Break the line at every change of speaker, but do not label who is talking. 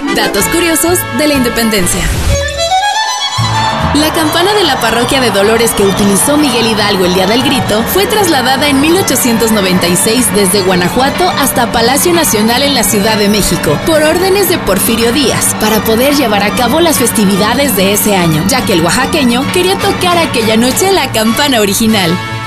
Datos curiosos de la independencia. La campana de la parroquia de Dolores que utilizó Miguel Hidalgo el día del grito fue trasladada en 1896 desde Guanajuato hasta Palacio Nacional en la Ciudad de México, por órdenes de Porfirio Díaz, para poder llevar a cabo las festividades de ese año, ya que el oaxaqueño quería tocar aquella noche la campana original.